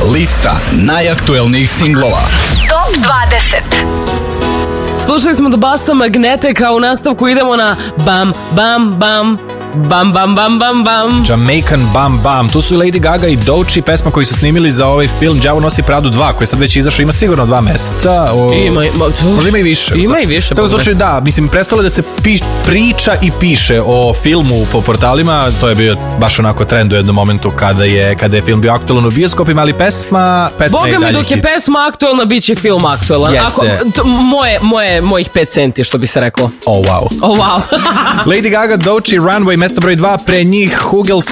Lista najaktuelnijih singlova. Top 20. Slušali smo The Bassa Magnetic, a u nastavku idemo na Bam Bam Bam Bam Bam Bam Bam Bam. Jamaican Bam Bam. Tu su Lady Gaga i Doechii, pesma koju su snimili za ovaj film Đavo nosi Pradu 2, koji je sad već izašao, ima sigurno 2 meseca. Možda ima i više. Ima i više. Tako slučaju, da, mislim, prestalo da se priča i piše o filmu po portalima, to je bio baš onako trend u jednom momentu kada je film bio aktualan u bioskopima, ali pesma Boga mi, dok je pesma aktualna, bit će film aktualan. Jeste. Mojih 5 centi, što bi se reklo. Oh, wow. Oh, wow. Lady Gaga, Doechii, Runway, mesto broj 2, pre njih Hugels